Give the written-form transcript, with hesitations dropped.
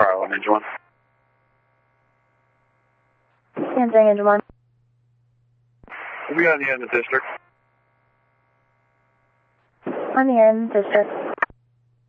Carl, Engine 1. Answering Engine 1. We got in the end of the district. I'm here in the district.